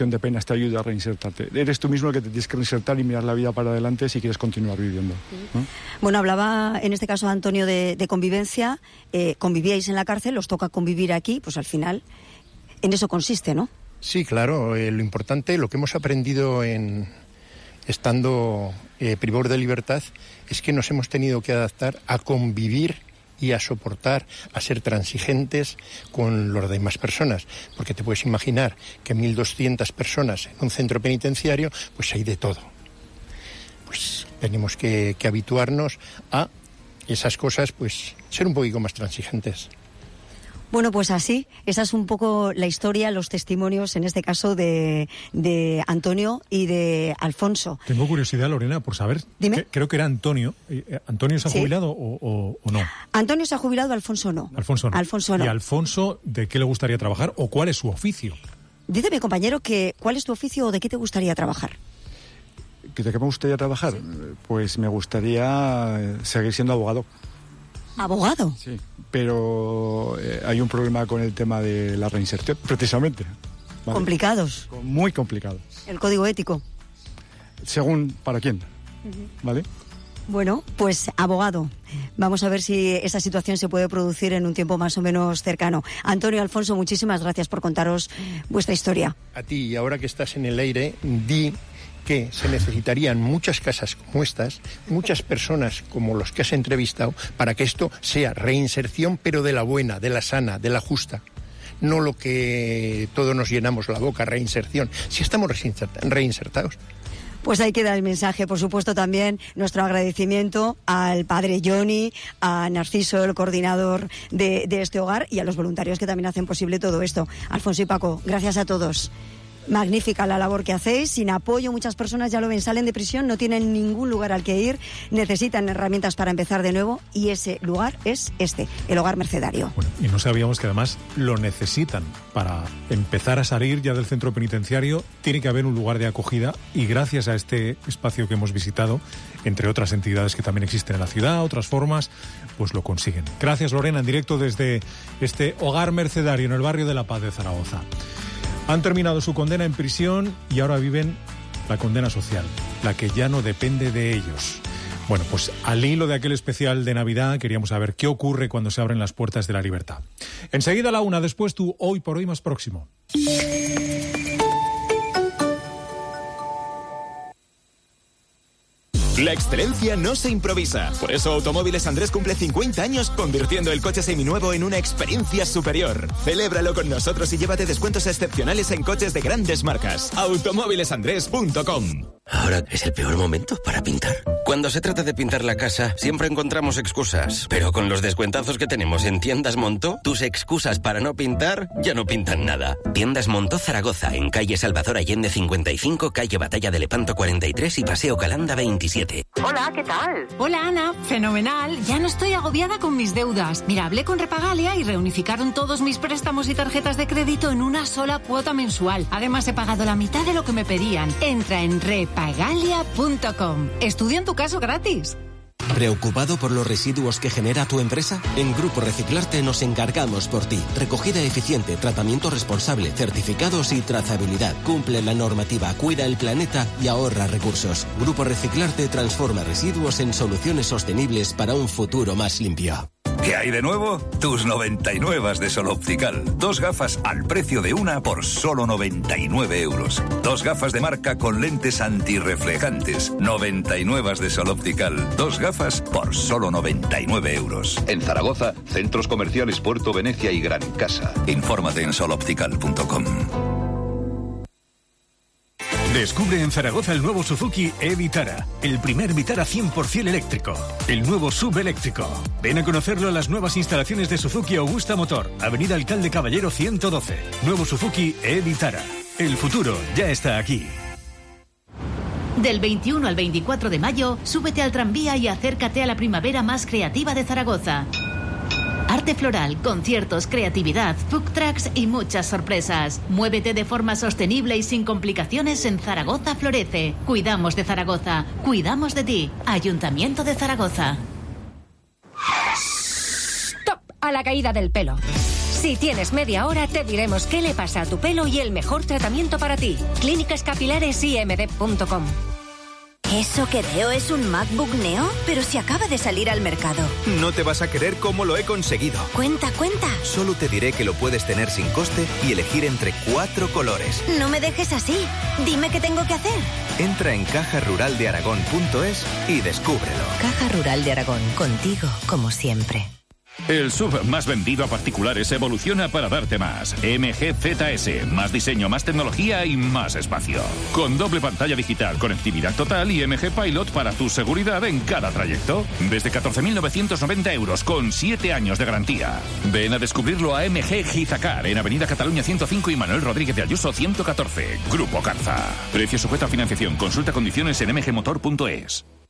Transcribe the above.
de penas te ayude a reinsertarte. Eres tú mismo el que te tienes que reinsertar y mirar la vida para adelante si quieres continuar viviendo, ¿no? Bueno, hablaba en este caso Antonio de convivencia. Convivíais en la cárcel, os toca convivir aquí, pues al final en eso consiste, ¿no? Sí, claro. Lo importante, lo que hemos aprendido estando privados de libertad, es que nos hemos tenido que adaptar a convivir y a soportar, a ser transigentes con las demás personas. Porque te puedes imaginar que 1.200 personas en un centro penitenciario, pues hay de todo. Pues tenemos que habituarnos a esas cosas, pues ser un poquito más transigentes. Bueno, pues así, esa es un poco la historia, los testimonios, en este caso, de Antonio y de Alfonso. Tengo curiosidad, Lorena, por saber. Dime. Creo que era Antonio. ¿Antonio se ha jubilado o no? Antonio se ha jubilado, Alfonso no. Alfonso no. ¿Y Alfonso de qué le gustaría trabajar o cuál es su oficio? Dice mi compañero que ¿cuál es tu oficio o de qué te gustaría trabajar? ¿De qué me gustaría trabajar? Sí. Pues me gustaría seguir siendo abogado. ¿Abogado? Sí, pero hay un problema con el tema de la reinserción, precisamente. ¿Vale? ¿Complicados? Muy complicados. ¿El código ético? Según para quién, ¿vale? Bueno, pues abogado. Vamos a ver si esa situación se puede producir en un tiempo más o menos cercano. Antonio, Alfonso, muchísimas gracias por contaros vuestra historia. A ti, y ahora que estás en el aire, di que se necesitarían muchas casas como estas, muchas personas como los que has entrevistado, para que esto sea reinserción, pero de la buena, de la sana, de la justa. No lo que todos nos llenamos la boca, reinserción. Si estamos reinsertados. Pues ahí queda el mensaje. Por supuesto, también nuestro agradecimiento al padre Johnny, a Narciso, el coordinador de este hogar, y a los voluntarios que también hacen posible todo esto. Alfonso y Paco, gracias a todos. Magnífica la labor que hacéis. Sin apoyo, muchas personas, ya lo ven, salen de prisión, no tienen ningún lugar al que ir, necesitan herramientas para empezar de nuevo, y ese lugar es el Hogar Mercedario. Bueno, y no sabíamos que además lo necesitan. Para empezar a salir ya del centro penitenciario tiene que haber un lugar de acogida, y gracias a este espacio que hemos visitado, entre otras entidades que también existen en la ciudad, otras formas, pues lo consiguen. Gracias, Lorena, en directo desde este Hogar Mercedario en el barrio de La Paz de Zaragoza. Han terminado su condena en prisión y ahora viven la condena social, la que ya no depende de ellos. Bueno, pues al hilo de aquel especial de Navidad queríamos saber qué ocurre cuando se abren las puertas de la libertad. Enseguida a la 1, después tú, Hoy por Hoy más próximo. La excelencia no se improvisa. Por eso Automóviles Andrés cumple 50 años convirtiendo el coche seminuevo en una experiencia superior. Celébralo con nosotros y llévate descuentos excepcionales en coches de grandes marcas. Automóvilesandrés.com. Ahora es el peor momento para pintar. Cuando se trata de pintar la casa, siempre encontramos excusas. Pero con los descuentazos que tenemos en Tiendas Montó, tus excusas para no pintar ya no pintan nada. Tiendas Montó Zaragoza, en calle Salvador Allende 55, calle Batalla de Lepanto 43 y Paseo Calanda 27. Hola, ¿qué tal? Hola, Ana. Fenomenal. Ya no estoy agobiada con mis deudas. Mira, hablé con Repagalia y reunificaron todos mis préstamos y tarjetas de crédito en una sola cuota mensual. Además, he pagado la mitad de lo que me pedían. Entra en repagalia.com. Estudia en tu caso gratis. ¿Preocupado por los residuos que genera tu empresa? En Grupo Reciclarte nos encargamos por ti. Recogida eficiente, tratamiento responsable, certificados y trazabilidad. Cumple la normativa, cuida el planeta y ahorra recursos. Grupo Reciclarte transforma residuos en soluciones sostenibles para un futuro más limpio. ¿Qué hay de nuevo? Tus 99 de Sol Optical. 2 gafas al precio de una por solo 99 euros. 2 gafas de marca con lentes antirreflejantes. 99 de Sol Optical. 2 gafas por solo 99 euros. En Zaragoza, centros comerciales Puerto Venecia y Gran Casa. Infórmate en soloptical.com. Descubre en Zaragoza el nuevo Suzuki e-Vitara, el primer Vitara 100% eléctrico, el nuevo SUV eléctrico. Ven a conocerlo en las nuevas instalaciones de Suzuki Augusta Motor, Avenida Alcalde Caballero 112. Nuevo Suzuki e-Vitara. El futuro ya está aquí. Del 21 al 24 de mayo, súbete al tranvía y acércate a la primavera más creativa de Zaragoza. Arte floral, conciertos, creatividad, food trucks y muchas sorpresas. Muévete de forma sostenible y sin complicaciones en Zaragoza Florece. Cuidamos de Zaragoza, cuidamos de ti. Ayuntamiento de Zaragoza. ¡Stop! A la caída del pelo. Si tienes media hora, te diremos qué le pasa a tu pelo y el mejor tratamiento para ti. clínicascapilaresimd.com. ¿Eso que veo es un MacBook Neo? Pero si acaba de salir al mercado. No te vas a creer cómo lo he conseguido. Cuenta. Solo te diré que lo puedes tener sin coste y elegir entre 4 colores. No me dejes así. Dime qué tengo que hacer. Entra en cajaruraldearagón.es y descúbrelo. Caja Rural de Aragón, contigo como siempre. El SUV más vendido a particulares evoluciona para darte más. MG ZS, más diseño, más tecnología y más espacio. Con doble pantalla digital, conectividad total y MG Pilot para tu seguridad en cada trayecto. Desde 14.990 euros con 7 años de garantía. Ven a descubrirlo a MG Gizacar en Avenida Cataluña 105 y Manuel Rodríguez de Ayuso 114. Grupo Carza. Precio sujeto a financiación. Consulta condiciones en mgmotor.es.